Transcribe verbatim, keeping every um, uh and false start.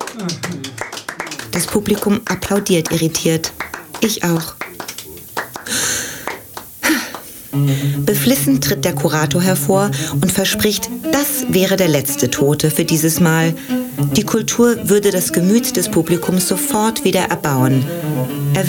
Das Publikum applaudiert irritiert. Ich auch. Beflissen tritt der Kurator hervor und verspricht, das wäre der letzte Tote für dieses Mal. Die Kultur würde das Gemüt des Publikums sofort wieder erbauen. Er